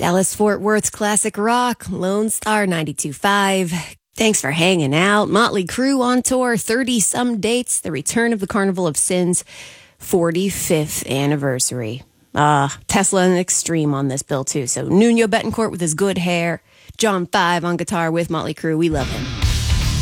Dallas-Fort Worth's classic rock, Lone Star 92.5. Thanks for hanging out. Motley Crue on tour, 30-some dates. The return of the Carnival of Sins, 45th anniversary. Tesla and Extreme on this bill, too. So Nuno Betancourt with his good hair. John 5 on guitar with Motley Crue. We love him.